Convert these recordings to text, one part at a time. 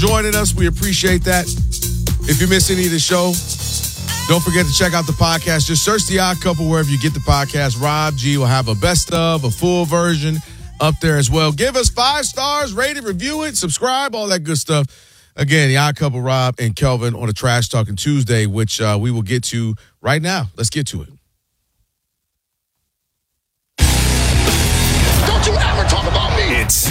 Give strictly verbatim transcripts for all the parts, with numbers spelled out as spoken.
joining us. We appreciate that. If you miss any of the show, don't forget to check out the podcast. Just search The Odd Couple wherever you get the podcast. Rob G will have a best of, a full version up there as well. Give us five stars, rate it, review it, subscribe, all that good stuff. Again, The Odd Couple, Rob and Kelvin on a Trash Talking Tuesday, which uh, we will get to right now. Let's get to it. Don't you ever talk about me. It's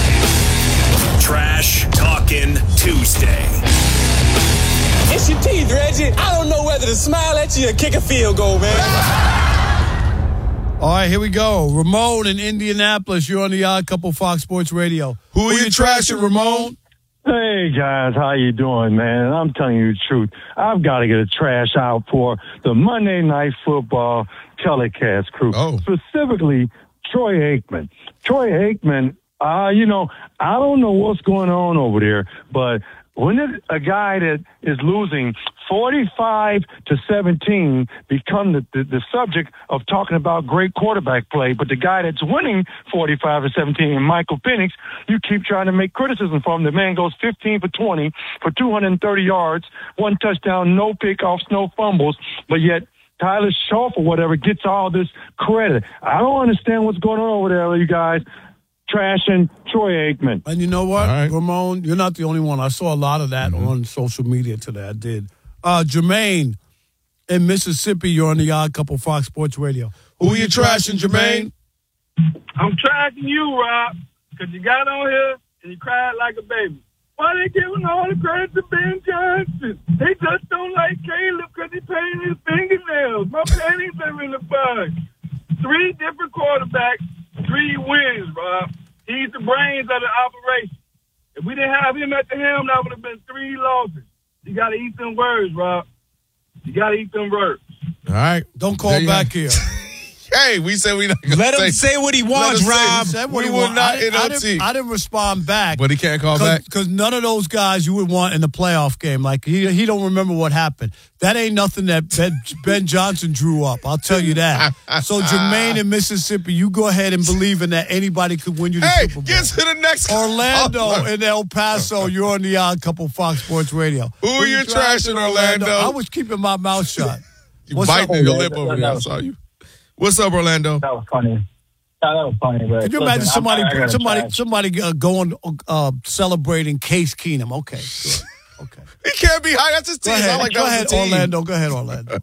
Trash Talking Tuesday. It's your teeth, Reggie. I don't know whether to smile at you or kick a field goal, man. All right, here we go. Ramon in Indianapolis. You're on The Odd Couple, Fox Sports Radio. Who are you trashing, Ramon? Hey, guys, how you doing, man? I'm telling you the truth. I've got to get a trash out for the Monday Night Football telecast crew. Oh. Specifically, Troy Aikman. Troy Aikman, uh, you know, I don't know what's going on over there, but when it, a guy that is losing forty-five to seventeen become the, the, the subject of talking about great quarterback play, but the guy that's winning forty-five to seventeen, and Michael Penix, you keep trying to make criticism from him. The man goes fifteen for twenty for two hundred thirty yards, one touchdown, no pickoffs, no fumbles, but yet Tyler Schauf or whatever gets all this credit. I don't understand what's going on over there, you guys. Trashing Troy Aikman. And you know what, right. Ramon? You're not the only one. I saw a lot of that mm-hmm. on social media today. I did. Uh, Jermaine in Mississippi, you're on The Odd Couple, Fox Sports Radio. Who, Who are you trashing, Jermaine? I'm trashing you, Rob, because you got on here and you cried like a baby. Why they giving all the credit to Ben Johnson? They just don't like Caleb because he painted his fingernails. My panties are in the bug. Three different quarterbacks, three wins, Rob. He's the brains of the operation. If we didn't have him at the helm, that would have been three losses. You got to eat them words, Rob. You got to eat them words. All right. Don't call back here. Hey, we said we not gonna Let say, him say what he wants, Rob. He said what we he will want. not I, didn't, N O I, T. didn't, I didn't respond back. But he can't call Cause, back? Because none of those guys you would want in the playoff game. Like, he he don't remember what happened. That ain't nothing that Ben, Ben Johnson drew up. I'll tell you that. So, Jermaine in Mississippi, you go ahead and believe in that anybody could win you the Hey, Super Bowl. get to the next Orlando oh, in El Paso, you're on The Odd Couple, Fox Sports Radio. Who are you trashing, Orlando? I was keeping my mouth shut. You What's biting up? your lip over there. I saw you. What's up, Orlando? That was funny. That was funny, but Can you imagine listen, somebody, I'm, I'm somebody, try. somebody uh, going uh, celebrating Case Keenum? Okay, good. Okay. He can't be high. That's his team. Go ahead, like go that ahead was the team. Orlando. Go ahead, Orlando.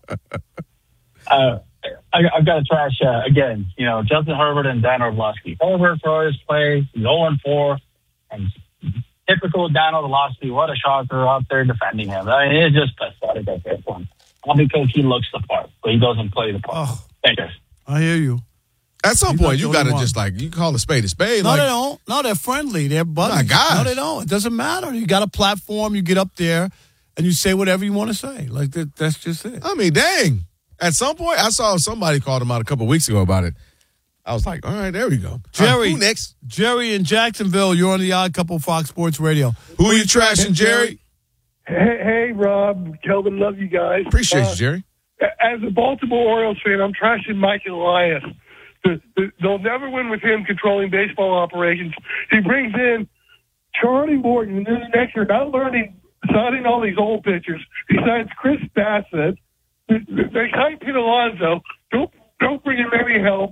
Uh, I, I've got to trash uh, again. You know, Justin Herbert and Dan Orlovsky. Herbert for his play, he's zero and four, and typical Dan Orlovsky. What a shocker out there defending him. I mean, it's just pathetic at this point. All because he looks the part, but he doesn't play the part. Oh, Thank you. I hear you. At some He's point, not you the got to only one. just like, you call a spade a spade. No, like, they don't. No, they're friendly. They're buddies. My gosh. No, they don't. It doesn't matter. You got a platform. You get up there, and you say whatever you want to say. Like that, that's just it. I mean, dang. At some point, I saw somebody called him out a couple of weeks ago about it. I was like, all right, there we go. Jerry, All right, who next? Jerry in Jacksonville, you're on The Odd Couple, Fox Sports Radio. Who are you trashing, Jerry? Hey, hey, Rob, Kelvin, love you guys. Appreciate Uh, you, Jerry. As a Baltimore Orioles fan, I'm trashing Mike Elias. The, the, they'll never win with him controlling baseball operations. He brings in Charlie Morton, and then the next year, not learning, signing all these old pitchers. He signs Chris Bassett. They, they sign Pete Alonso. Don't, don't bring him any help.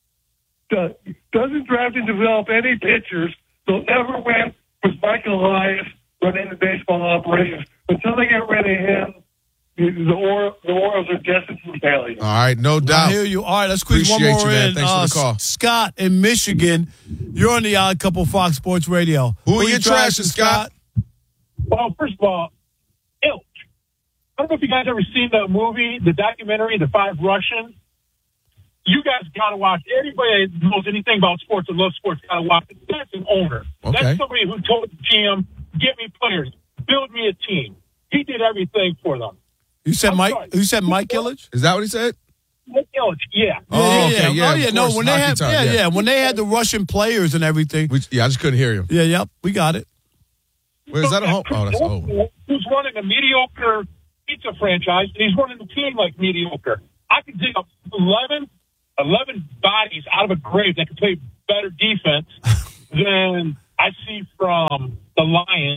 Does, doesn't draft and develop any pitchers. They'll never win with Mike Elias running the baseball operations. Until they get rid of him, the, or, the Orioles are destined for failure. All right, no doubt. I hear you. All right, let's squeeze one Appreciate more you, man. in. Thanks for Uh, the call. S- Scott in Michigan, you're on The Odd Couple, Fox Sports Radio. Who are you trashing, Scott? Well, first of all, Ilch. I don't know if you guys ever seen the movie, the documentary, The Five Russians. You guys got to watch. Everybody that knows anything about sports and loves sports got to watch it. That's an owner. Okay. That's somebody who told the G M, get me players, build me a team. He did everything for them. You said I'm Mike. sorry. You said Mike Ilitch. Is that what he said? Mike Ilitch, yeah. Oh, okay, yeah, Oh, of yeah. No, course, when they hockey had, time, yeah, yeah. yeah, when they had the Russian players and everything. We, yeah, I just couldn't hear you. Yeah, yep, we got it. Wait, is that a home? Oh, that's over. Who's running a mediocre pizza franchise, and he's running the team like mediocre. I could dig up eleven, eleven bodies out of a grave that could play better defense than I see from the Lions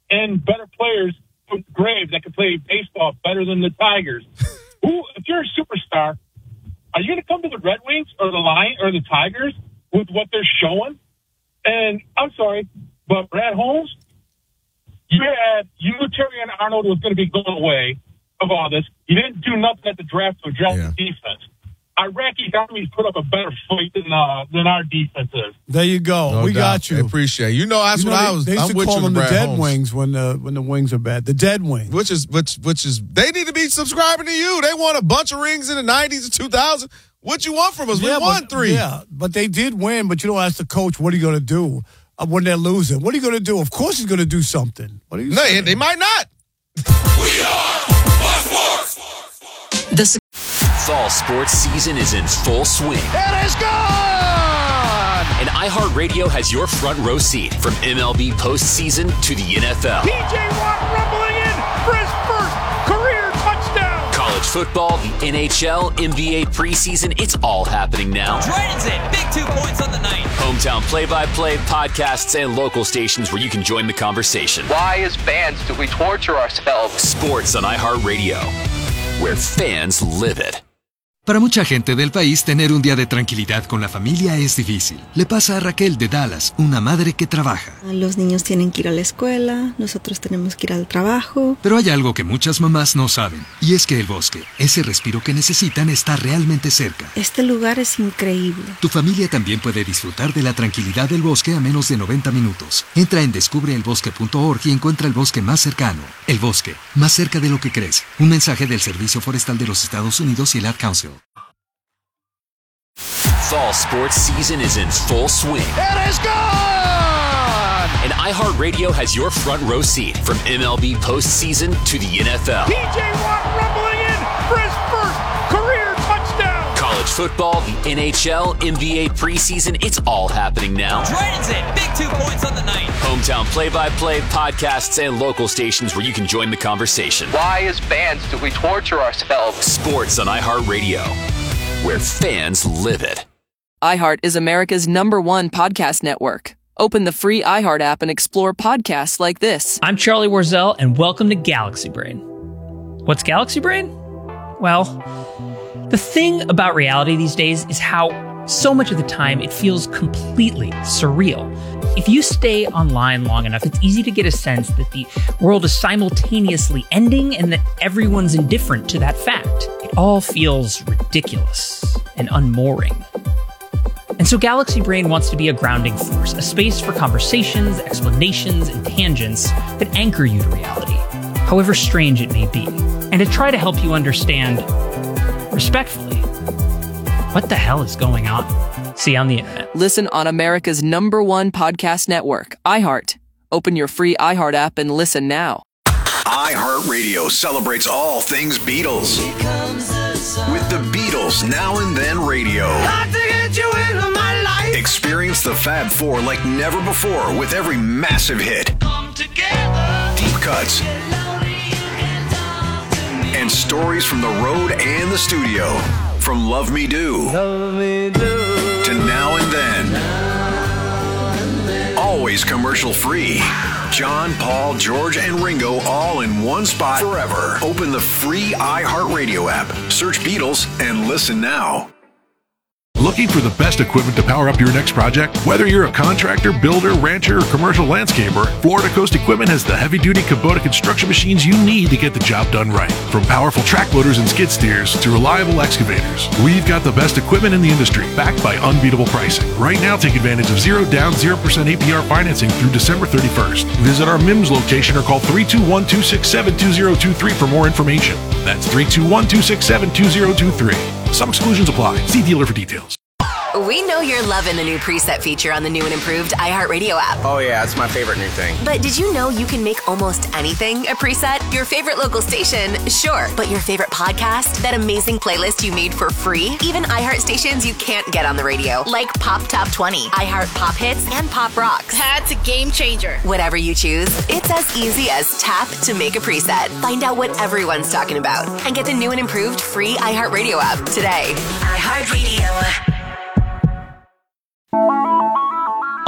and better players from the grave that can play baseball better than the Tigers. Who, if you're a superstar, are you going to come to the Red Wings or the Lion or the Tigers with what they're showing? And I'm sorry, but Brad Holmes, you had you knew Terry and Arnold was going to be going away of all this. You didn't do nothing at the draft to address yeah. the defense. Iraqi armies put up a better fight than uh, than our defense is. There you go. No we doubt. got you. I appreciate it. You know that's you know, what they, I was. They used I'm to with call you, them the Brad dead Holmes. wings when the when the wings are bad. The dead wings. Which is which which is they need to be subscribing to you. They won a bunch of rings in the nineties and two thousands. What you want from us? Yeah, we won but, three. Yeah, but they did win. But you don't ask the coach, what are you going to do uh, when they're losing? What are you going to do? Of course he's going to do something. What are you No, saying? they might not. We are Fox Sports. The Fall sports season is in full swing. It is gone! And iHeartRadio has your front row seat from M L B postseason to the N F L. T J Watt rumbling in for his first career touchdown. College football, the N H L, N B A preseason, it's all happening now. Dragons in, big two points on the night. Hometown play-by-play, podcasts, and local stations where you can join the conversation. Why, as fans, do we torture ourselves? Sports on iHeartRadio, where fans live it. Para mucha gente del país, tener un día de tranquilidad con la familia es difícil. Le pasa a Raquel de Dallas, una madre que trabaja. Los niños tienen que ir a la escuela, nosotros tenemos que ir al trabajo. Pero hay algo que muchas mamás no saben, y es que el bosque, ese respiro que necesitan, está realmente cerca. Este lugar es increíble. Tu familia también puede disfrutar de la tranquilidad del bosque a menos de noventa minutos. Entra en descubre el bosque punto org y encuentra el bosque más cercano. El bosque, más cerca de lo que crees. Un mensaje del Servicio Forestal de los Estados Unidos y el Ad Council. Fall sports season is in full swing. It is gone! And iHeartRadio has your front row seat from M L B postseason to the N F L. T J Watt rumbling in for his first career touchdown. College football, the N H L, N B A preseason, it's all happening now. Dragons in, big two points on the night. Hometown play-by-play, podcasts, and local stations where you can join the conversation. Why, as fans, do we torture ourselves? Sports on iHeartRadio, where fans live it. iHeart is America's number one podcast network. Open the free iHeart app and explore podcasts like this. I'm Charlie Warzel, and welcome to Galaxy Brain. What's Galaxy Brain? Well, the thing about reality these days is how so much of the time it feels completely surreal. If you stay online long enough, it's easy to get a sense that the world is simultaneously ending and that everyone's indifferent to that fact. It all feels ridiculous and unmooring. And so Galaxy Brain wants to be a grounding force, a space for conversations, explanations, and tangents that anchor you to reality, however strange it may be, and to try to help you understand, respectfully, what the hell is going on? See you on the internet. Listen on America's number one podcast network, iHeart. Open your free iHeart app and listen now. iHeartRadio celebrates all things Beatles. With the Beatles Now and Then Radio. Experience the Fab Four like never before with every massive hit. Deep cuts. And stories from the road and the studio. From Love Me Do, Love Me Do to Now and Then. Always commercial free. John, Paul, George, and Ringo all in one spot forever. Open the free iHeartRadio app. Search Beatles and listen now. Looking for the best equipment to power up your next project? Whether you're a contractor, builder, rancher, or commercial landscaper, Florida Coast Equipment has the heavy-duty Kubota construction machines you need to get the job done right. From powerful track loaders and skid steers to reliable excavators, we've got the best equipment in the industry, backed by unbeatable pricing. Right now, take advantage of zero down, zero percent A P R financing through December thirty-first. Visit our M I M S location or call three two one, two six seven, two zero two three for more information. That's three two one, two six seven, two zero two three. Some exclusions apply. See dealer for details. We know you're loving the new preset feature on the new and improved iHeartRadio app. Oh yeah, it's my favorite new thing. But did you know you can make almost anything a preset? Your favorite local station, sure. But your favorite podcast? That amazing playlist you made for free? Even iHeart stations you can't get on the radio, like Pop Top twenty, iHeart Pop Hits, and Pop Rocks. That's a game changer. Whatever you choose, it's as easy as tap to make a preset. Find out what everyone's talking about and get the new and improved free iHeartRadio app today. iHeartRadio.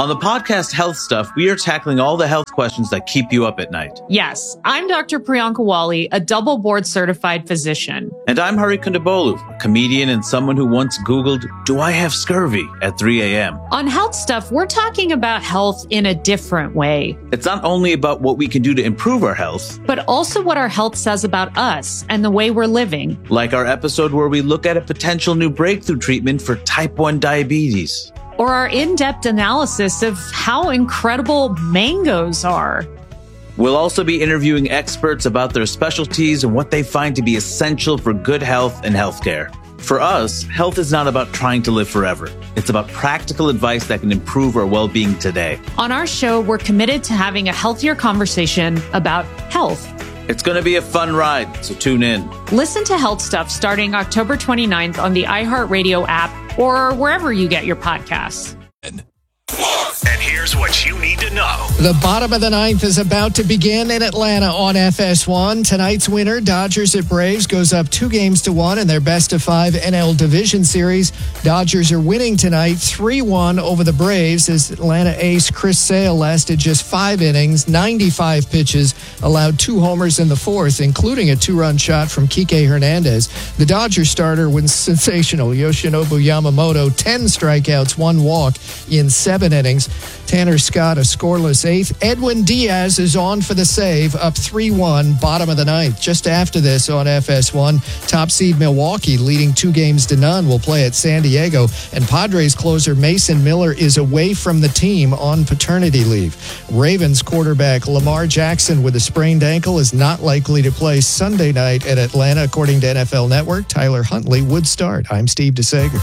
On the podcast Health Stuff, we are tackling all the health questions that keep you up at night. Yes, I'm Doctor Priyanka Wali, a double board certified physician. And I'm Hari Kondabolu, a comedian and someone who once Googled, do I have scurvy at three a.m. On Health Stuff, we're talking about health in a different way. It's not only about what we can do to improve our health, but also what our health says about us and the way we're living. Like our episode where we look at a potential new breakthrough treatment for type one diabetes. Or our in-depth analysis of how incredible mangoes are. We'll also be interviewing experts about their specialties and what they find to be essential for good health and healthcare. For us, health is not about trying to live forever. It's about practical advice that can improve our well-being today. On our show, we're committed to having a healthier conversation about health. It's going to be a fun ride, so tune in. Listen to Health Stuff starting October twenty-ninth on the iHeartRadio app or wherever you get your podcasts. And here's what you need to know. The bottom of the ninth is about to begin in Atlanta on F S one. Tonight's winner, Dodgers at Braves, goes up two games to one in their best of five N L Division Series. Dodgers are winning tonight three one over the Braves as Atlanta ace Chris Sale lasted just five innings, ninety-five pitches, allowed two homers in the fourth, including a two-run shot from Kike Hernandez. The Dodgers starter was sensational. Yoshinobu Yamamoto, ten strikeouts, one walk in seven innings. Tanner Scott, a scoreless eighth. Edwin Diaz is on for the save, up three one, bottom of the ninth. Just after this on F S one, top seed Milwaukee, leading two games to none, will play at San Diego. And Padres closer Mason Miller is away from the team on paternity leave. Ravens quarterback Lamar Jackson with a sprained ankle is not likely to play Sunday night at Atlanta, according to N F L Network. Tyler Huntley would start. I'm Steve DeSager.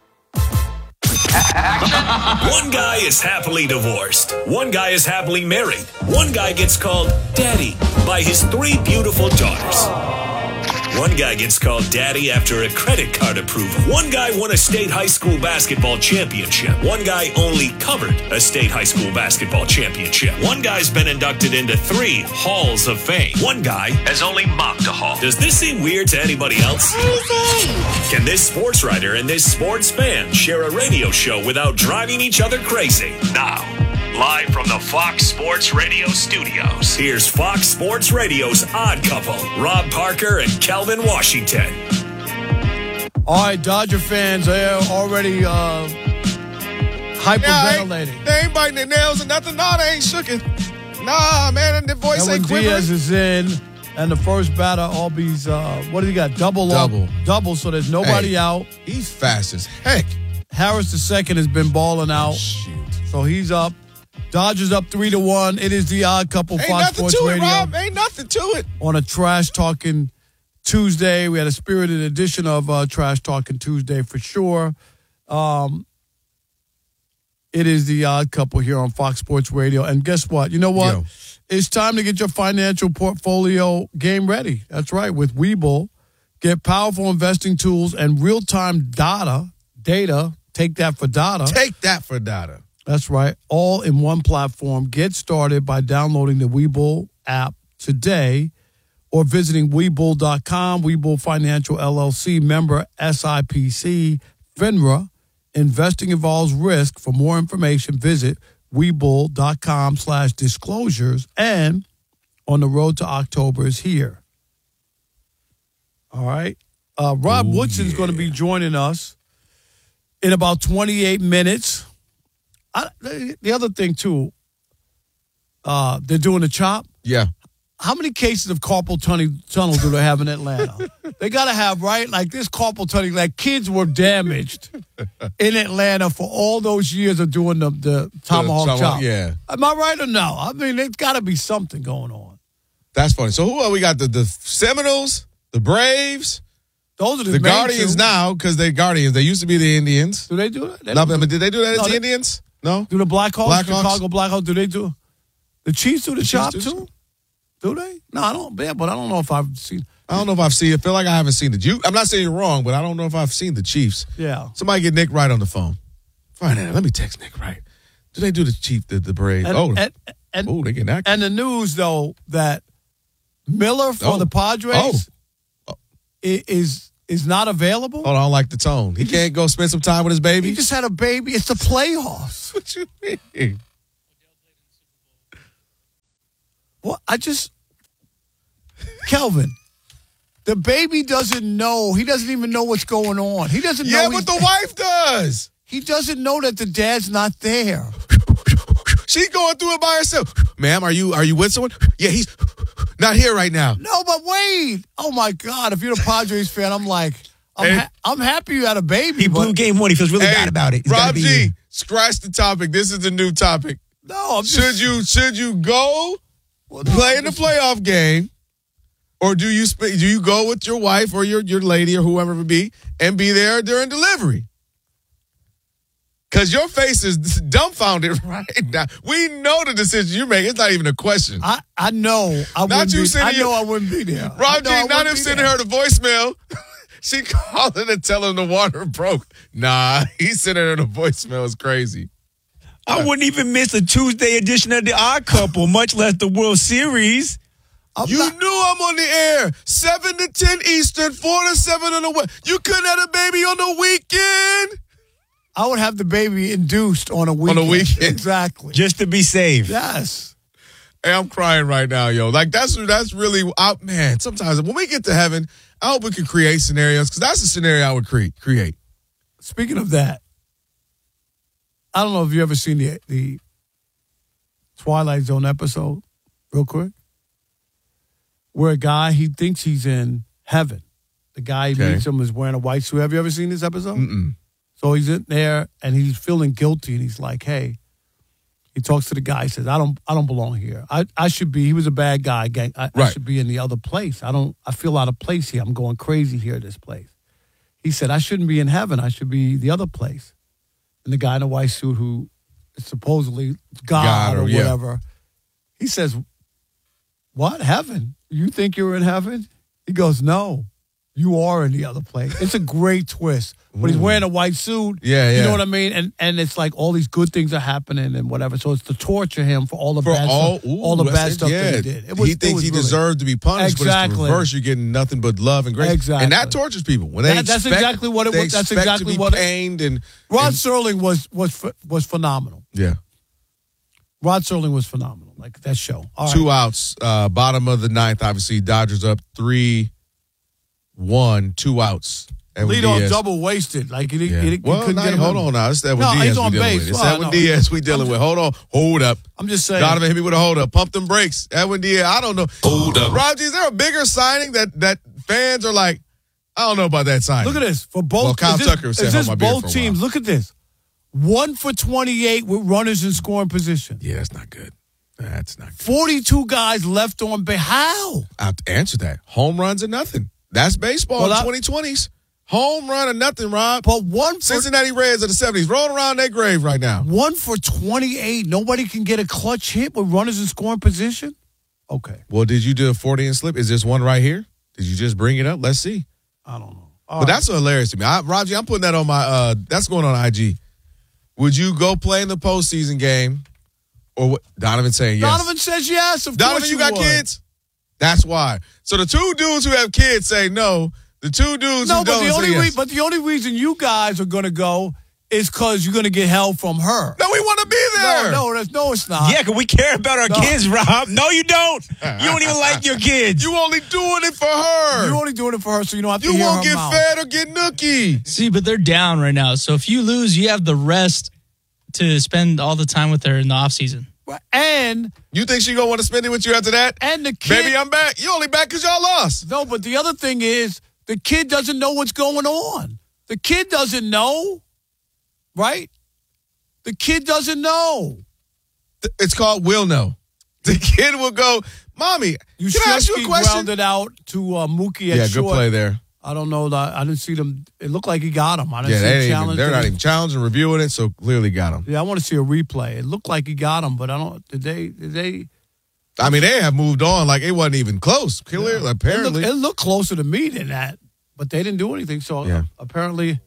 One guy is happily divorced. One guy is happily married. One guy gets called daddy by his three beautiful daughters. One guy gets called daddy after a credit card approval. One guy won a state high school basketball championship. One guy only covered a state high school basketball championship. One guy's been inducted into three halls of fame. One guy has only mopped a hall. Does this seem weird to anybody else? Crazy! Can this sports writer and this sports fan share a radio show without driving each other crazy? Now, live from the Fox Sports Radio studios, here's Fox Sports Radio's Odd Couple, Rob Parker and Calvin Washington. All right, Dodger fans, they're already uh, hyperventilating. Yeah, they ain't biting their nails or nothing. No, they ain't shooking. Nah, man, their voice and ain't quivering. Diaz is in, and the first batter, Albies, uh, what do you got? Double. Double. Up, double, so there's nobody hey, out. He's fast as heck. Harris the second has been balling out. Oh, shoot. So he's up. Dodgers up three to one. It is the Odd Couple, Ain't Fox Sports to Radio. It, Rob. Ain't nothing to it. On a Trash Talking Tuesday. We had a spirited edition of uh, Trash Talking Tuesday for sure. Um, it is the Odd Couple here on Fox Sports Radio. And guess what? You know what? Yo. It's time to get your financial portfolio game ready. That's right. With Webull, get powerful investing tools and real-time data. Data. Take that for data. Take that for data. That's right. All in one platform. Get started by downloading the Webull app today or visiting Webull dot com. Webull Financial L L C, member S I P C, FINRA. Investing involves risk. For more information, visit Webull dot com slash disclosures. And On the Road to October is here. All right. Uh, Rob Ooh, Woodson's yeah. going to be joining us in about twenty-eight minutes. I, the other thing, too, uh, they're doing the chop. Yeah. How many cases of carpal tunnel, tunnel do they have in Atlanta? They got to have, right? Like this carpal tunnel, like kids were damaged in Atlanta for all those years of doing the, the tomahawk The tomahawk, chop. yeah. Am I right or no? I mean, there's got to be something going on. That's funny. So who are we got? The, the Seminoles, the Braves. Those are the, The main Guardians two. now, because they're Guardians. They used to be the Indians. Do they do that? They No, don't but do- did they do that as No, the they- Indians? No? Do the Blackhawks, Blackhawks? Chicago Blackhawks, do they do? The Chiefs do the, The chop Chiefs do too? Do they? No, I don't. Yeah, but I don't know if I've seen. I don't know if I've seen it. I feel like I haven't seen it. You, I'm not saying you're wrong, but I don't know if I've seen the Chiefs. Yeah. Somebody get Nick Wright on the phone. Find out. Let me text Nick Wright. Do they do the Chief, the, the Braves? And, oh, and, and, oh, they getting that. and the news though that Miller for Oh. the Padres Oh. i- is is not available? Hold on, I don't like the tone. He, he can't just, go spend some time with his baby? He just had a baby. It's the playoffs. What you mean? Well, I just... Kelvin, the baby doesn't know. He doesn't even know what's going on. He doesn't yeah, know. Yeah, but the wife does. He doesn't know that the dad's not there. She's going through it by herself. Ma'am, are you are you with someone? Yeah, he's not here right now. No, but wait. Oh, my God. If you're a Padres fan, I'm like, I'm, ha- I'm happy you had a baby. He but- blew game one. He feels really hey, bad about it. He's Rob G, here. scratch the topic. This is the new topic. No, I'm should just... you should you go well, no, play I'm in the just... playoff game, or do you sp- do you go with your wife or your your lady or whoever it be and be there during delivery? Because your face is dumbfounded right now. We know the decision you make. It's not even a question. I, I know. I not wouldn't you be, sending I know your, I wouldn't be there. Rob G, not him sending there. her the voicemail. She called in and telling him the water broke. Nah, he's sending her the voicemail. It's crazy. I wouldn't even miss a Tuesday edition of The Odd Couple, much less the World Series. I'm you not- knew I'm on the air. seven to ten Eastern, four to seven on the West. You couldn't have a baby on the weekend? I would have the baby induced on a weekend. On a weekend. Exactly. Just to be safe. Yes. Hey, I'm crying right now, yo. Like, that's that's really, I, man, sometimes when we get to heaven, I hope we can create scenarios, because that's a scenario I would create. create. Speaking of that, I don't know if you ever seen the, the Twilight Zone episode, real quick, where a guy, he thinks he's in heaven. The guy he okay. meets him is wearing a white suit. Have you ever seen this episode? Mm-mm. So he's in there and he's feeling guilty, and he's like, hey, he talks to the guy, he says, I don't I don't belong here. I, I should be, he was a bad guy, gang. I, right. I should be in the other place. I don't, I feel out of place here. I'm going crazy here at this place. He said, I shouldn't be in heaven. I should be the other place. And the guy in the white suit, who is supposedly God, God or, or yeah. whatever, he says, what, heaven? You think you're in heaven? He goes, no, you are in the other place. It's a great twist. But he's wearing a white suit. Yeah, yeah. You know what I mean? And and it's like all these good things are happening and whatever. So it's to torture him for all the for bad all, stuff, ooh, all the bad it, stuff yeah. that he did. It was, he thinks was he really, deserved to be punished, exactly. but it's the reverse. You're getting nothing but love and grace. Exactly. And that tortures people. When they that, expect, that's exactly what it was. That's exactly to be what pained it, and Rod and, Serling was was was phenomenal. Yeah. Rod Serling was phenomenal. Like that show. All Two right. outs, uh, bottom of the ninth, obviously. Dodgers up three one, two outs. Lead on double wasted. Like he, yeah. he, he well, couldn't nah, get him hold in. on now. It's Edwin no, Diaz he's we on dealing base. with. It's well, Edwin no, Diaz we dealing just, with. Hold on. Hold up. I'm just saying. Donovan hit me with a hold up. Pump them brakes. Edwin Diaz. I don't know. Hold up. Roger, is there a bigger signing that, that fans are like, I don't know about that signing? Look at this. For both, well, Kyle is this, Tucker said, is this hold my beer both for a teams? while. Look at this. One for twenty-eight with runners in scoring position. Yeah, that's not good. That's not good. forty-two guys left on base. How? I have to answer that. Home runs are nothing. That's baseball well, in I, twenty twenties. Home run or nothing, Rob. But one for, Cincinnati Reds of the seventies rolling around their grave right now. One for twenty-eight. Nobody can get a clutch hit with runners in scoring position? Okay. Well, did you do a forty and slip? Is this one right here? Did you just bring it up? Let's see. I don't know. All but right. That's hilarious to me. I, Roger, I'm putting that on my, uh, that's going on I G. Would you go play in the postseason game? Or what? Donovan saying yes. Donovan says yes. Of Donovan, course you, you got would. kids? That's why. So the two dudes who have kids say no. The two dudes no, who but don't the only say yes. re- but the only reason you guys are going to go is because you're going to get hell from her. No, we want to be there. No, no, that's, no, it's not. Yeah, because we care about our no. kids, Rob. No, you don't. You don't even like your kids. You only doing it for her. You're only doing it for her, so you don't have to you hear her won't get mouth. fed or get nookie. See, but they're down right now. So if you lose, you have the rest to spend all the time with her in the offseason. And you think she gonna want to spend it with you after that? And the kid, baby, I'm back. You only back because y'all lost. No, but the other thing is the kid doesn't know what's going on. The kid doesn't know, right? The kid doesn't know. It's called will know. The kid will go, Mommy. You can I ask you a question? Grounded out to uh, Mookie at yeah, short. good play there. I don't know. That I didn't see them. It looked like he got him. I didn't yeah, see they him challenge. They're not even challenging, reviewing it, so clearly got him. Yeah, I want to see a replay. It looked like he got him, but I don't. Did they? Did they? I mean, they have moved on. Like it wasn't even close. Clearly, yeah. apparently, it looked, it looked closer to me than that, but they didn't do anything. So yeah. apparently,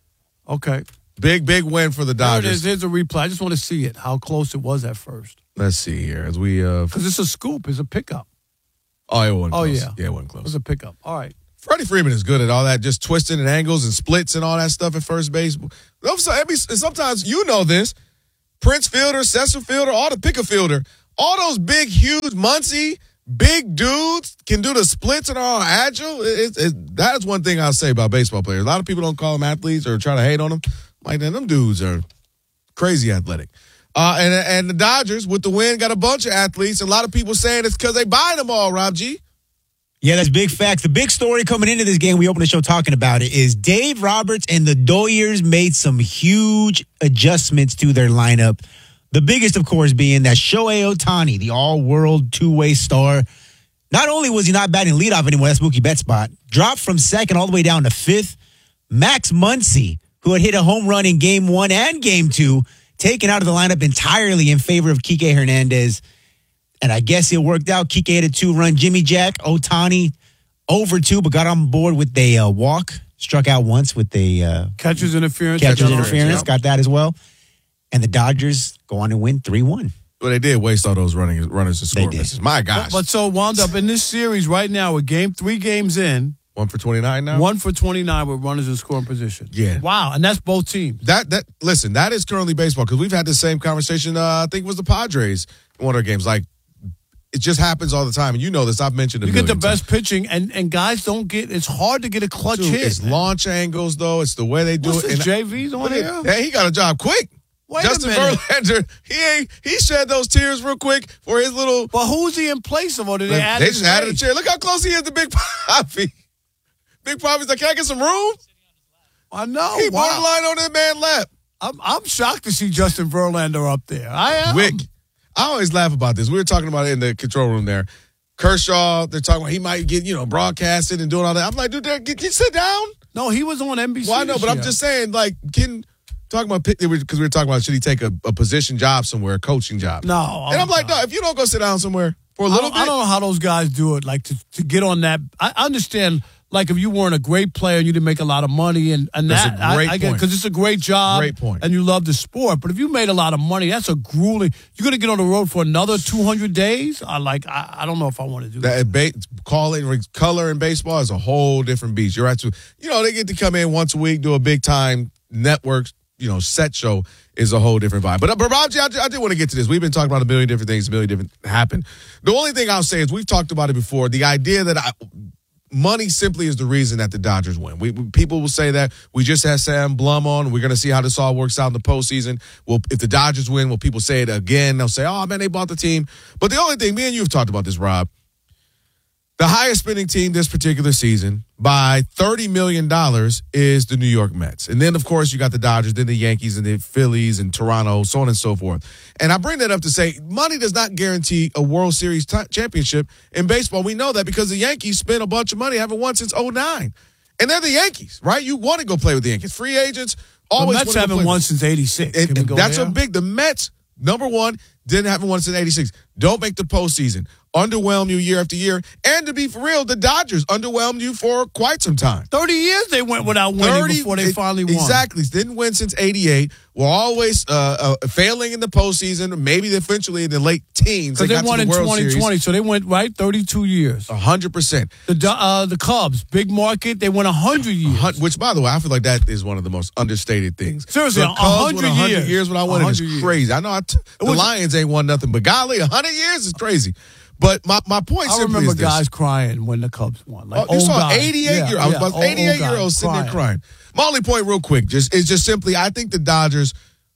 okay. Big big win for the Dodgers. There it is. Here's a replay. I just want to see it. How close it was at first. Let's see here as we. uh Because it's a scoop. It's a pickup. Oh, it wasn't. Oh close. yeah, yeah, it wasn't close. It was a pickup. All right. Freddie Freeman is good at all that, just twisting and angles and splits and all that stuff at first base. Sometimes you know this. Prince Fielder, Cecil Fielder, all the pick a fielder, all those big, huge, Muncie, big dudes can do the splits and are all agile. It, it, that is one thing I'll say about baseball players. A lot of people don't call them athletes or try to hate on them. Like, man, them dudes are crazy athletic. Uh, and, and the Dodgers, with the win, got a bunch of athletes. A lot of people saying it's because they buy them all, Rob G. Yeah, that's big facts. The big story coming into this game, we opened the show talking about it, is Dave Roberts and the Doyers made some huge adjustments to their lineup. The biggest, of course, being that Shohei Ohtani, the all-world two-way star, not only was he not batting leadoff anymore, that's Mookie Betts' spot, dropped from second all the way down to fifth. Max Muncy, who had hit a home run in game one and game two, taken out of the lineup entirely in favor of Kike Hernandez. And I guess it worked out. Kike had a two-run Jimmy Jack. Ohtani over two, but got on board with a uh, walk. Struck out once with a uh, catcher's interference. Catcher's interference. Got that as well. And the Dodgers go on to win three one. Well, they did waste all those running runners to score misses. My gosh. But, but so wound up in this series right now with game three games in. One for twenty-nine now? One for twenty-nine with runners in scoring position. Yeah. Wow. And that's both teams. That that Listen, that is currently baseball because we've had the same conversation, uh, I think it was the Padres in one of their games. Like, it just happens all the time. And you know this. I've mentioned it. You get the best times. pitching, and, and guys don't get, it's hard to get a clutch Dude, hit. It's man. launch angles, though. It's the way they do What's it. This, J V's on there? Hey, he got a job quick. Wait Justin a minute. Verlander, he ain't, he shed those tears real quick for his little. But who's he in place of? Or did they, they add just added a chair. Look how close he is to Big Papi. Big Papi's like, can I get some room? I know. He wow. borderline on that man's lap. I'm I'm shocked to see Justin Verlander up there. I am. Quick. I always laugh about this. We were talking about it in the control room there. Kershaw, they're talking about he might get, you know, broadcasted and doing all that. I'm like, dude, get, get sit down. No, he was on N B C. Well, I know, but year. I'm just saying, like, getting talking about because we were talking about should he take a, a position job somewhere, a coaching job? No, and I'm like, no, if you don't go sit down somewhere for a little I bit, I don't know how those guys do it. Like to, to get on that, I understand. Like if you weren't a great player and you didn't make a lot of money, and, and that's that a great I, I get point because it's a great job, great point, and you love the sport. But if you made a lot of money, that's a grueling. You're gonna get on the road for another two hundred days. I like. I, I don't know if I want to do that. that. Ba- calling color in baseball is a whole different beast. You're right. To, you know, they get to come in once a week, do a big time network, you know, set show is a whole different vibe. But, but Rob, I, I did want to get to this. We've been talking about a million different things, a million different happen. The only thing I'll say is we've talked about it before. The idea that I. Money simply is the reason that the Dodgers win. We, we people will say that we just had Sam Blum on. We're going to see how this all works out in the postseason. Well, if the Dodgers win, will people say it again? They'll say, "Oh man, they bought the team." But the only thing, me and you have talked about this, Rob. The highest spending team this particular season by thirty million dollars is the New York Mets. And then, of course, you got the Dodgers, then the Yankees, and the Phillies, and Toronto, so on and so forth. And I bring that up to say money does not guarantee a World Series t- championship in baseball. We know that because the Yankees spent a bunch of money, haven't won since oh nine. And they're the Yankees, right? You want to go play with the Yankees. Free agents always the Mets haven't won since eighty-six. And, and that's there? a big – the Mets, number one, didn't have one since eighty-six. Don't make the postseason. Underwhelm you year after year. And to be for real, the Dodgers underwhelmed you for quite some time. thirty years they went without winning thirty, before they finally won. Exactly. Didn't win since eighty-eight. Were always uh, uh, failing in the postseason, maybe eventually in the late teens. Because they, they won the in World twenty twenty, Series. so they went, right, thirty-two years. one hundred percent. The uh, the Cubs, big market, they went one hundred years. Which, by the way, I feel like that is one of the most understated things. Seriously, the Cubs won one hundred years. years when I won it is crazy. I know I t- the was, Lions ain't won nothing, but golly, one hundred years is crazy. But my, my point I simply remember is this. guys crying when the Cubs won. Like oh, you old saw guys. eighty-eight yeah, year, I was yeah, about old, eighty-eight old year olds sitting crying. there crying. My only point, real quick, just is just simply, I think the Dodgers.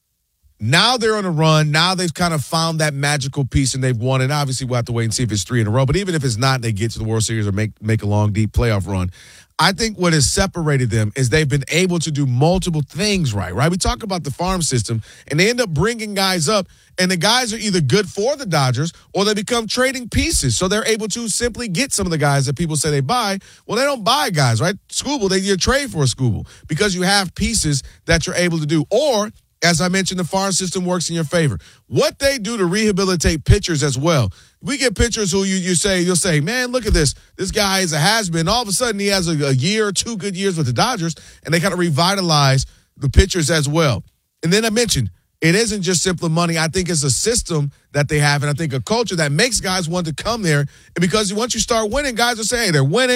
Now they're on a run. Now they've kind of found that magical piece and they've won. And obviously we'll have to wait and see if it's three in a row. But even if it's not, they get to the World Series or make make a long, deep playoff run. I think what has separated them is they've been able to do multiple things right, right? We talk about the farm system, and they end up bringing guys up, and the guys are either good for the Dodgers or they become trading pieces. So they're able to simply get some of the guys that people say they buy. Well, they don't buy guys, right? Scooble, they you trade for a Scooble because you have pieces that you're able to do. Or, as I mentioned, the farm system works in your favor. What they do to rehabilitate pitchers as well. We get pitchers who you, you say, you'll say, man, look at this. This guy is a has-been. All of a sudden, he has a, a year or two good years with the Dodgers, and they kind of revitalize the pitchers as well. And then I mentioned, it isn't just simple money. I think it's a system that they have, and I think a culture that makes guys want to come there. And because once you start winning, guys are saying, hey, they're winning.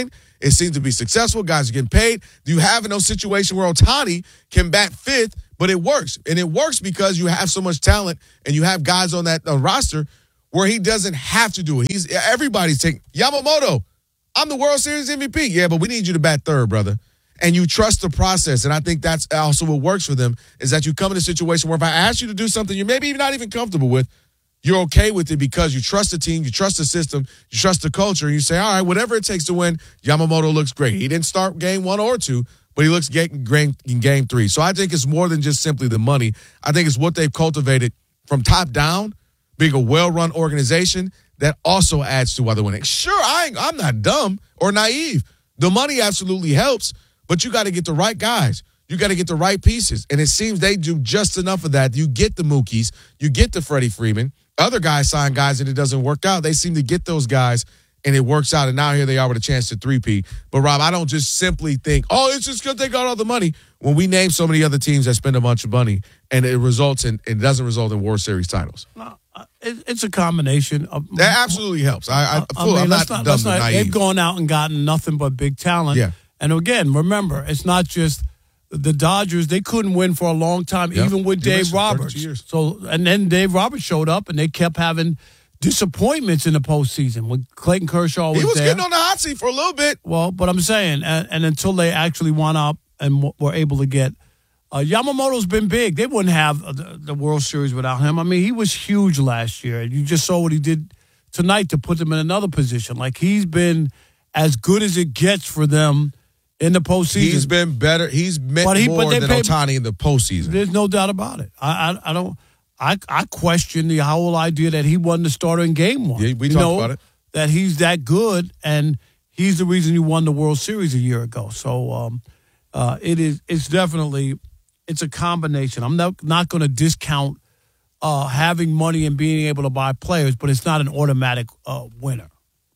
It seems to be successful. Guys are getting paid. You have in those situations where Ohtani can bat fifth, but it works. And it works because you have so much talent and you have guys on that uh, roster where he doesn't have to do it. He's everybody's taking Yamamoto. I'm the World Series M V P. Yeah, but we need you to bat third, brother. And you trust the process. And I think that's also what works for them is that you come in a situation where if I ask you to do something you're maybe not even comfortable with, you're okay with it because you trust the team, you trust the system, you trust the culture, and you say, all right, whatever it takes to win, Yamamoto looks great. He didn't start game one or two, but he looks great in game three. So I think it's more than just simply the money. I think it's what they've cultivated from top down, being a well-run organization that also adds to why they're winning. Sure, I ain't, I'm not dumb or naive. The money absolutely helps, but you got to get the right guys. You got to get the right pieces. And it seems they do just enough of that. You get the Mookies. You get the Freddie Freeman. Other guys sign guys and it doesn't work out. They seem to get those guys and it works out. And now here they are with a chance to three-peat. But, Rob, I don't just simply think, oh, it's just because they got all the money. When we name so many other teams that spend a bunch of money and it results in, it doesn't result in World Series titles. No, it, it's a combination. Of, that absolutely helps. I, I, I mean, I'm not, not, dumb not, naive. They've gone out and gotten nothing but big talent. Yeah. And, again, remember, it's not just the Dodgers. They couldn't win for a long time, yep. even with Dave Roberts. So, and then Dave Roberts showed up, and they kept having disappointments in the postseason when Clayton Kershaw was there. He was there. getting on the hot seat for a little bit. Well, but I'm saying, and, and until they actually went up and w- were able to get uh, Yamamoto's been big. They wouldn't have the, the World Series without him. I mean, he was huge last year. You just saw what he did tonight to put them in another position. Like, he's been as good as it gets for them in the postseason. He's been better. He's meant but he, more but than pay, Ohtani in the postseason. There's no doubt about it. I, I, I don't. I, I question the whole idea that he wasn't the starter in game one. Yeah, we you talked know, about it. That he's that good, and he's the reason you won the World Series a year ago. So um, uh, it is. It's definitely. It's a combination. I'm not not going to discount uh, having money and being able to buy players, but it's not an automatic uh, winner.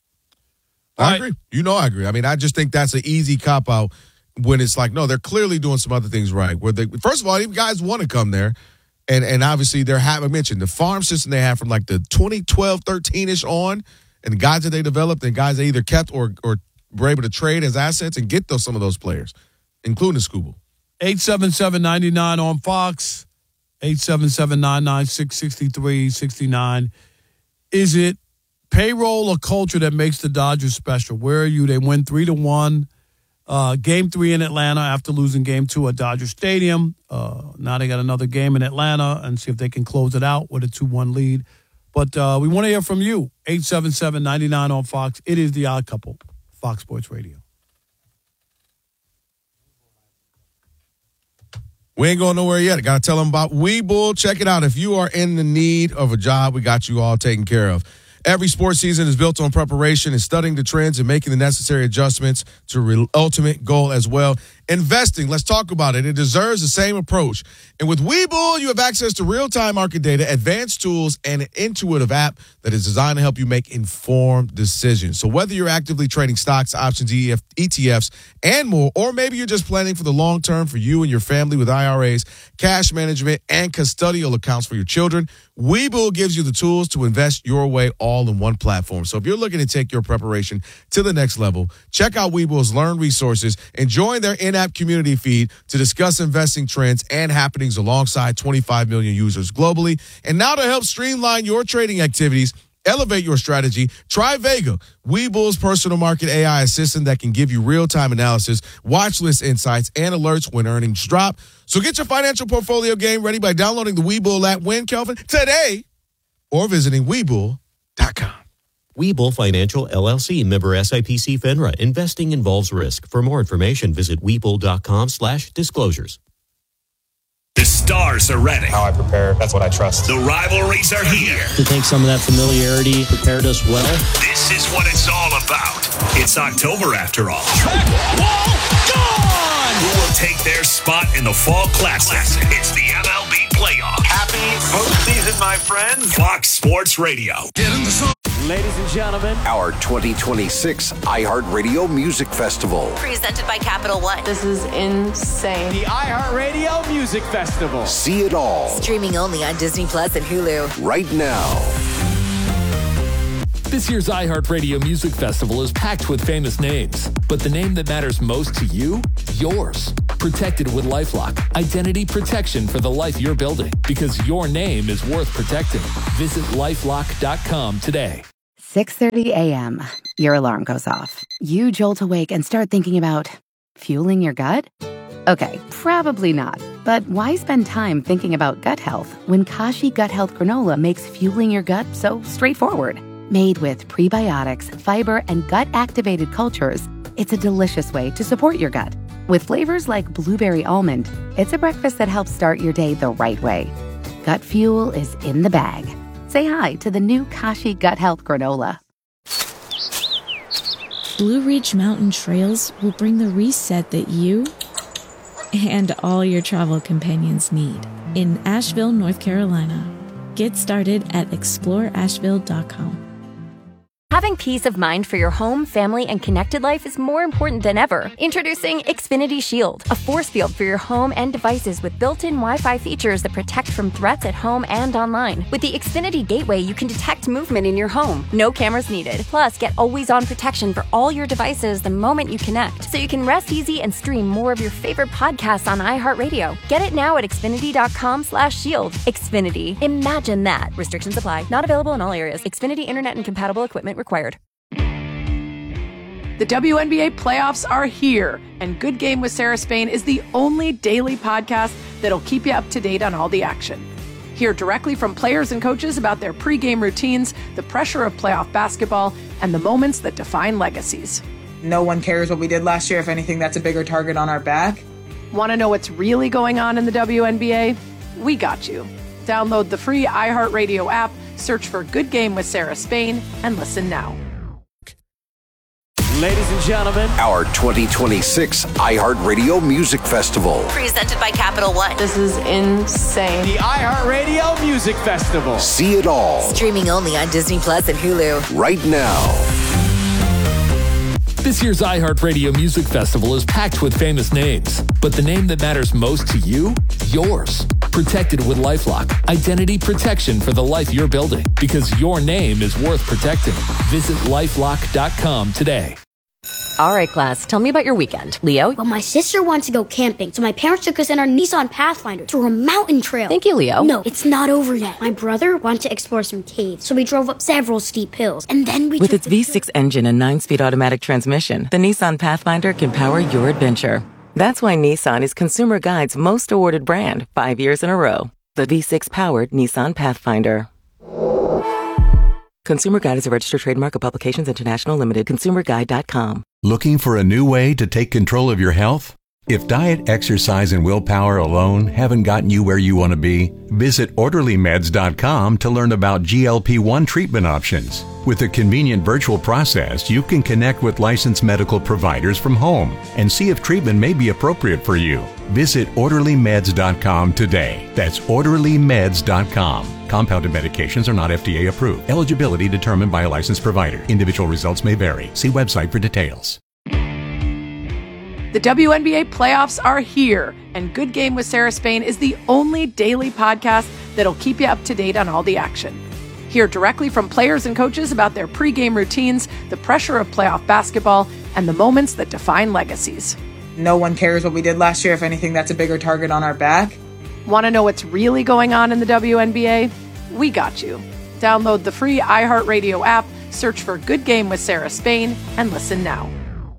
I right. agree. You know I agree. I mean, I just think that's an easy cop-out when it's like, no, they're clearly doing some other things right. Where they, first of all, these guys want to come there, and and obviously they're having, I mentioned, the farm system they have from like the twenty twelve, thirteen-ish on, and the guys that they developed and guys they either kept or or were able to trade as assets and get those some of those players, including Scooble. eight seven seven, nine nine on Fox, eight seven seven, nine nine six, six three six nine. Is it payroll or culture that makes the Dodgers special? Where are you? They win three to one. Uh, game three in Atlanta after losing game two at Dodger Stadium. Uh, now they got another game in Atlanta and see if they can close it out with a two one lead. But uh, we want to hear from you. eight seven seven, nine nine on Fox. It is The Odd Couple, Fox Sports Radio. We ain't going nowhere yet. I got to tell them about Webull. Check it out. If you are in the need of a job, we got you all taken care of. Every sports season is built on preparation and studying the trends and making the necessary adjustments to re- ultimate goal as well. Investing, let's talk about it. It deserves the same approach. And with Webull, you have access to real-time market data, advanced tools, and an intuitive app that is designed to help you make informed decisions. So whether you're actively trading stocks, options, E T Fs, and more, or maybe you're just planning for the long term for you and your family with I R As, cash management, and custodial accounts for your children, Webull gives you the tools to invest your way all in one platform. So if you're looking to take your preparation to the next level, check out Webull's Learn resources and join their in-app community feed to discuss investing trends and happenings alongside twenty-five million users globally. And now to help streamline your trading activities, elevate your strategy, try Vega, Webull's personal market A I assistant that can give you real-time analysis, watch list insights, and alerts when earnings drop. So get your financial portfolio game ready by downloading the Webull app. When, Kelvin? Today, or visiting Webull dot com. Webull Financial, L L C, member S I P C FINRA. Investing involves risk. For more information, visit Webull.com slash disclosures. The stars are ready. How I prepare, that's what I trust. The rivalries are here. I think some of that familiarity prepared us well. This is what it's all about. It's October after all. Track wall gone! Who will take their spot in the Fall Classic? It's the M L B Playoffs. Happy postseason, my friends. Fox Sports Radio. Get in the zone. Ladies and gentlemen, our twenty twenty-six iHeartRadio Music Festival. Presented by Capital One. This is insane. The iHeartRadio Music Festival. See it all. Streaming only on Disney Plus and Hulu. Right now. This year's iHeartRadio Music Festival is packed with famous names, but the name that matters most to you? Yours. Protected with LifeLock. Identity protection for the life you're building, because your name is worth protecting. Visit lifelock dot com today. six thirty a.m. Your alarm goes off. You jolt awake and start thinking about fueling your gut? Okay, probably not. But why spend time thinking about gut health when Kashi Gut Health Granola makes fueling your gut so straightforward? Made with prebiotics, fiber, and gut-activated cultures, it's a delicious way to support your gut. With flavors like blueberry almond, it's a breakfast that helps start your day the right way. Gut fuel is in the bag. Say hi to the new Kashi Gut Health Granola. Blue Ridge Mountain Trails will bring the reset that you and all your travel companions need in Asheville, North Carolina. Get started at explore asheville dot com. Having peace of mind for your home, family, and connected life is more important than ever. Introducing Xfinity Shield, a force field for your home and devices with built-in Wi-Fi features that protect from threats at home and online. With the Xfinity Gateway, you can detect movement in your home. No cameras needed. Plus, get always-on protection for all your devices the moment you connect, so you can rest easy and stream more of your favorite podcasts on iHeartRadio. Get it now at xfinity dot com slash shield. Xfinity. Imagine that. Restrictions apply. Not available in all areas. Xfinity Internet and compatible equipment required. The W N B A playoffs are here, and Good Game with Sarah Spain is the only daily podcast that'll keep you up to date on all the action. Hear directly from players and coaches about their pregame routines, the pressure of playoff basketball, and the moments that define legacies. No one cares what we did last year. If anything, that's a bigger target on our back. Want to know what's really going on in the W N B A? We got you. Download the free iHeartRadio app, search for Good Game with Sarah Spain, and listen now. Ladies and gentlemen, our twenty twenty-six iHeartRadio Music Festival. Presented by Capital One. This is insane. the iHeartRadio Music Festival. See it all. Streaming only on Disney Plus and Hulu. Right now. This year's iHeartRadio Music Festival is packed with famous names, but the name that matters most to you? Yours. Protected with LifeLock. Identity protection for the life you're building, because your name is worth protecting. Visit lifelock dot com today. All right, class, tell me about your weekend. Leo? Well, my sister wants to go camping, so my parents took us in our Nissan Pathfinder through a mountain trail. Thank you, Leo. No, it's not over yet. My brother wanted to explore some caves, so we drove up several steep hills, and then we With its V six engine and nine-speed automatic transmission, the Nissan Pathfinder can power your adventure. That's why Nissan is Consumer Guide's most awarded brand five years in a row. The V six-powered Nissan Pathfinder. Consumer Guide is a registered trademark of Publications International Limited. consumer guide dot com. Looking for a new way to take control of your health? If diet, exercise, and willpower alone haven't gotten you where you want to be, visit orderly meds dot com to learn about G L P one treatment options. With a convenient virtual process, you can connect with licensed medical providers from home and see if treatment may be appropriate for you. Visit orderly meds dot com today. That's orderly meds dot com. Compounded medications are not F D A approved. Eligibility determined by a licensed provider. Individual results may vary. See website for details. The W N B A playoffs are here, and Good Game with Sarah Spain is the only daily podcast that'll keep you up to date on all the action. Hear directly from players and coaches about their pregame routines, the pressure of playoff basketball, and the moments that define legacies. No one cares what we did last year. If anything, that's a bigger target on our back. Want to know what's really going on in the W N B A? We got you. Download the free iHeartRadio app, search for Good Game with Sarah Spain, and listen now.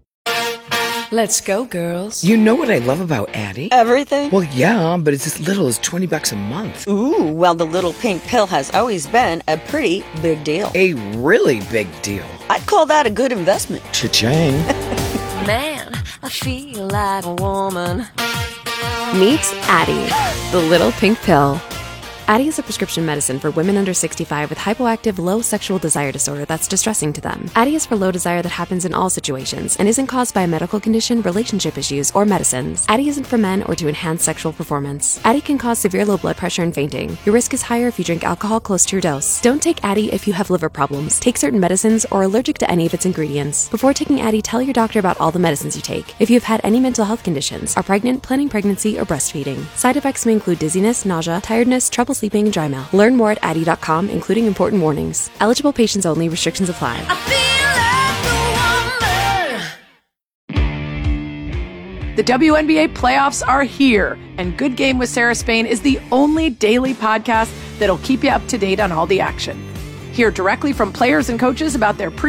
Let's go, girls. You know what I love about Addie? Everything? Well, yeah, but it's as little as twenty bucks a month. Ooh, well, the little pink pill has always been a pretty big deal. A really big deal. I'd call that a good investment. Cha-ching. Man, I feel like a woman. Meet Addie, the little pink pill. Addie is a prescription medicine for women under sixty-five with hypoactive low sexual desire disorder that's distressing to them. Addie is for low desire that happens in all situations and isn't caused by a medical condition, relationship issues, or medicines. Addie isn't for men or to enhance sexual performance. Addie can cause severe low blood pressure and fainting. Your risk is higher if you drink alcohol close to your dose. Don't take Addie if you have liver problems, take certain medicines, or are allergic to any of its ingredients. Before taking Addie, tell your doctor about all the medicines you take. If you've had any mental health conditions, are pregnant, planning pregnancy, or breastfeeding. Side effects may include dizziness, nausea, tiredness, trouble sleeping, and dry mouth. Learn more at addy dot com, including important warnings. Eligible patients only. Restrictions apply. The W N B A playoffs are here, and Good Game with Sarah Spain is the only daily podcast that'll keep you up to date on all the action. Hear directly from players and coaches about their pre